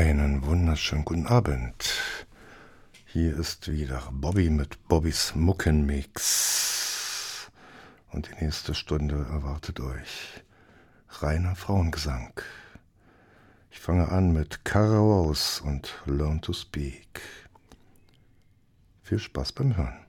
Einen wunderschönen guten Abend. Hier ist wieder Bobby mit Bobbys Muckenmix. Und die nächste Stunde erwartet euch reiner Frauengesang. Ich fange an mit Cara Rose und Learn to Speak. Viel Spaß beim Hören.